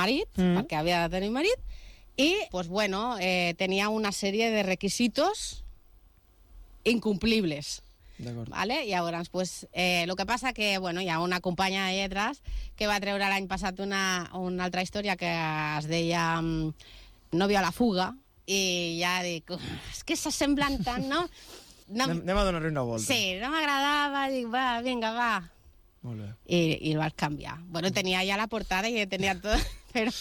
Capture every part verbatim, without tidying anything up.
marit, mm. perquè havia de tenir marit, i, pues bueno, eh, tenia una sèrie de requisitos incumplibles. Vale? Llavors, pues, eh, el que passa que bueno, hi ha una companya de lletres que va treure l'any passat una, una altra història que es deia um, Novio a la fuga, i ja dic, és que s'assemblen tant, no? no anem, anem a donar-li una volta. Sí, no m'agradava, dic, va, vinga, va. Molt bé. I, i el vaig canviar. Bueno, tenia ja la portada i tenia tot, però,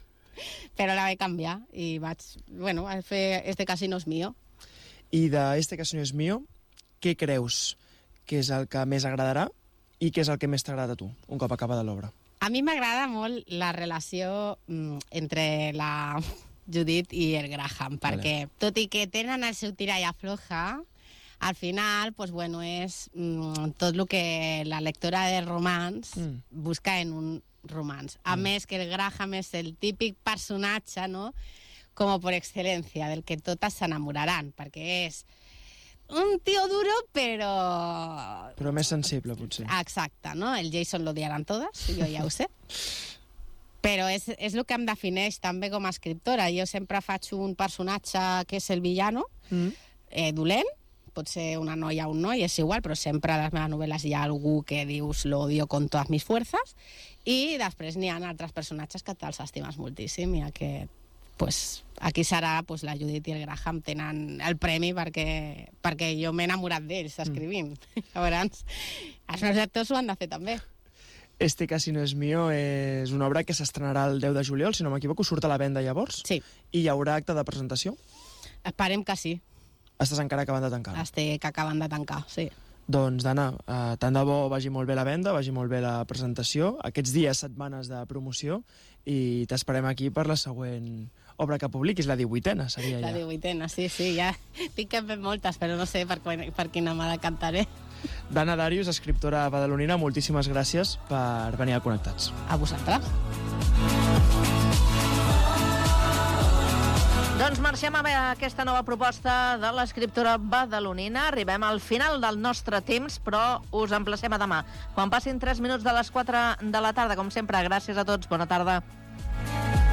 però la vaig canviar i vaig, bueno, vaig fer Este casino es mío. I de Este casino es mío, què creus que és el que més agradarà i què és el que més t'agrada a tu, un cop acabada l'obra? A mi m'agrada molt la relació mm, entre la Judit i el Graham, perquè vale. Tot i que tenen el seu tira i afloja, al final, pues, bueno, és mm, tot el que la lectora de romans mm. busca en un romans. A mm. més que el Graham és el típic personatge, no?, com per excel·lència, del que totes s'enamoraran, perquè és un tio duro, però... Però més sensible, potser. Exacte, no? El Jason lo odiaran totes, jo ja ho sé. Però és, és el que em defineix també com a escriptora. Jo sempre faig un personatge que és el villano, mm. eh, dolent, pot ser una noia o un noi, és igual, però sempre a les meves novel·les hi ha algú que dius lo odio con todas mis fuerzas, i després n'hi ha altres personatges que te'ls estimes moltíssim, i aquest pues, aquí serà pues, la Judit i el Graham tenen el premi perquè, perquè jo m'he enamorat d'ells escrivint. Mm. Llavors, els meus lectors ho han de fer també. Este casino es mío és una obra que s'estrenarà el deu de juliol, si no m'equivoco, surt a la venda llavors? Sí. I hi haurà acte de presentació? Esperem que sí. Estàs encara acabant de tancar? Estic acabant de tancar, sí. Doncs, Dana, eh, tant de bo vagi molt bé la venda, vagi molt bé la presentació, aquests dies, setmanes de promoció, i t'esperem aquí per la següent obra que publiquis, la divuitena, seria ja. La divuitena, sí, sí, ja tinc que fer moltes, però no sé per, per quina me decantaré. Dana Darius, escriptora badalonina, moltíssimes gràcies per venir a Connectats. A vosaltres. Doncs marxem a veure aquesta nova proposta de l'escriptora badalonina. Arribem al final del nostre temps, però us emplacem a demà. Quan passin tres minuts de les quatre de la tarda, com sempre, gràcies a tots, bona tarda.